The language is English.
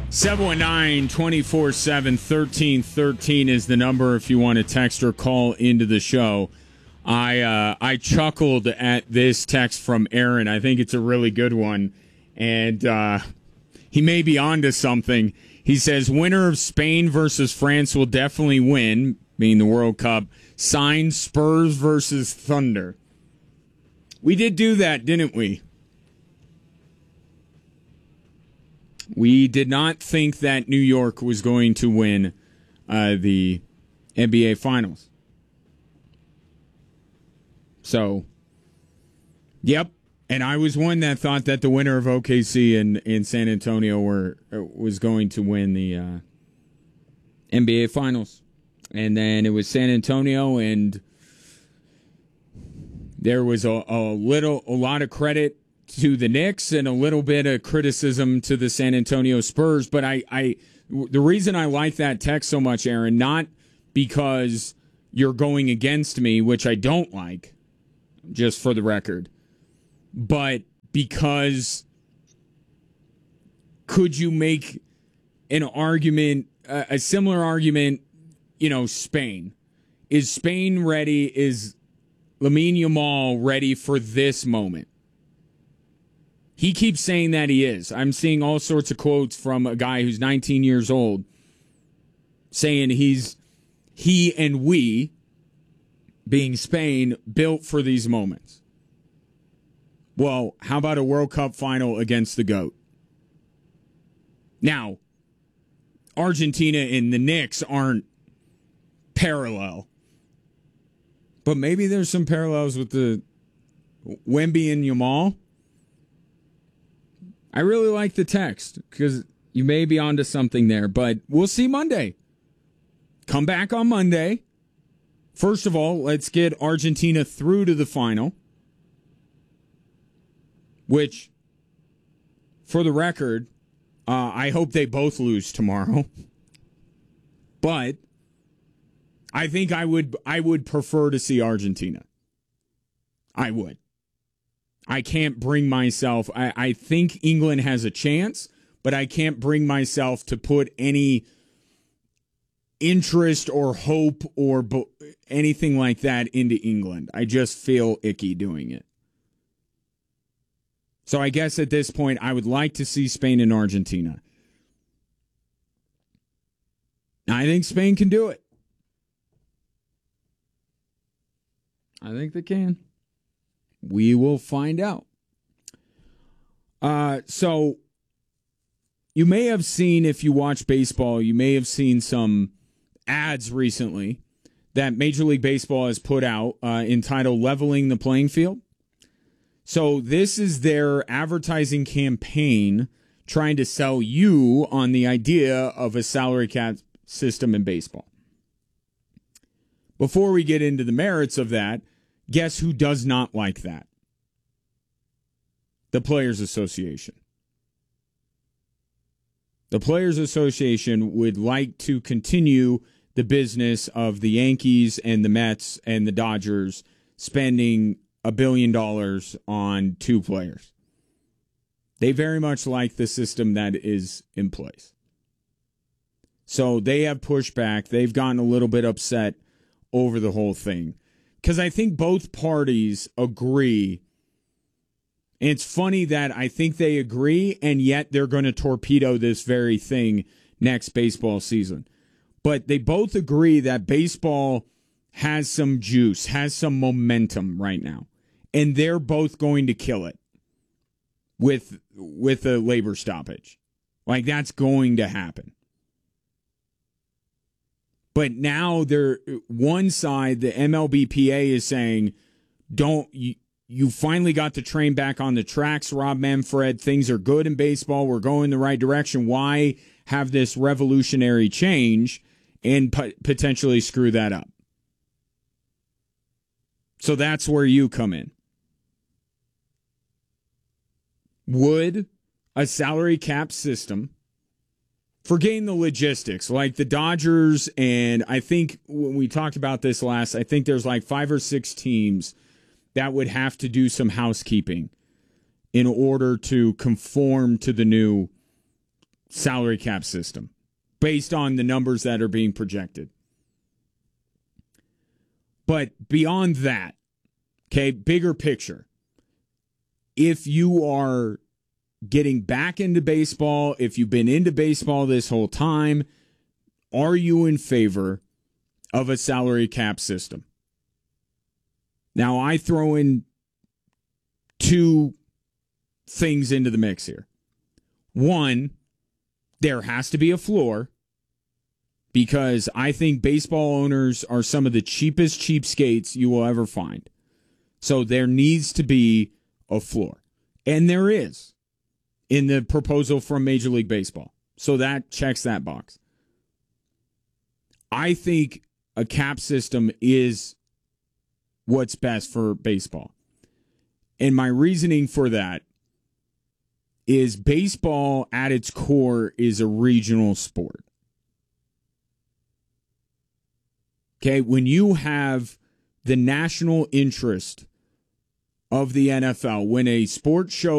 719-247-1313 is the number if you want to text or call into the show. I chuckled at this text from Aaron. I think it's a really good one, and he may be onto something. He says, winner of Spain versus France will definitely win, being the World Cup. Signed Spurs versus Thunder. We did do that, didn't we? We did not think that New York was going to win the NBA Finals. So, yep. And I was one that thought that the winner of OKC and San Antonio was going to win the NBA Finals. And then it was San Antonio, and there was a lot of credit to the Knicks and a little bit of criticism to the San Antonio Spurs. But the reason I like that text so much, Aaron, not because you're going against me, which I don't like, just for the record, but because could you make an argument, a similar argument, Spain? Is Spain ready? Is Lamine Yamal ready for this moment? He keeps saying that he is. I'm seeing all sorts of quotes from a guy who's 19 years old saying he and we, being Spain, built for these moments. Well, how about a World Cup final against the GOAT? Now, Argentina and the Knicks aren't parallel, but maybe there's some parallels with the Wemby and Yamal. I really like the text because you may be onto something there, but we'll see Monday. Come back on Monday. First of all, let's get Argentina through to the final, which, for the record, I hope they both lose tomorrow. But I think I would prefer to see Argentina. I would. I can't bring myself. I think England has a chance, but I can't bring myself to put any interest or hope or anything like that into England. I just feel icky doing it. So I guess at this point, I would like to see Spain and Argentina. I think Spain can do it. I think they can. We will find out. So you may have seen, if you watch baseball, you may have seen some ads recently that Major League Baseball has put out entitled Leveling the Playing Field. So this is their advertising campaign trying to sell you on the idea of a salary cap system in baseball. Before we get into the merits of that, guess who does not like that? The Players Association. The Players Association would like to continue the business of the Yankees and the Mets and the Dodgers spending $1 billion on two players. They very much like the system that is in place. So they have pushed back. They've gotten a little bit upset over the whole thing. Because I think both parties agree. And it's funny that I think they agree, and yet they're going to torpedo this very thing next baseball season. But they both agree that baseball has some juice, has some momentum right now. And they're both going to kill it with a labor stoppage. Like, that's going to happen. But now one side, the MLBPA, is saying, you finally got the train back on the tracks, Rob Manfred. Things are good in baseball. We're going the right direction. Why have this revolutionary change and potentially screw that up? So that's where you come in. Would a salary cap system, forgetting the logistics, like the Dodgers, and I think when we talked about this last, I think there's like 5 or 6 teams that would have to do some housekeeping in order to conform to the new salary cap system based on the numbers that are being projected. But beyond that, okay, bigger picture. If you are getting back into baseball, if you've been into baseball this whole time, are you in favor of a salary cap system? Now, I throw in two things into the mix here. One, there has to be a floor, because I think baseball owners are some of the cheapest cheapskates you will ever find. So there needs to be a floor. And there is in the proposal from Major League Baseball. So that checks that box. I think a cap system is what's best for baseball. And my reasoning for that is baseball at its core is a regional sport. Okay, when you have the national interest of the NFL, when a sports show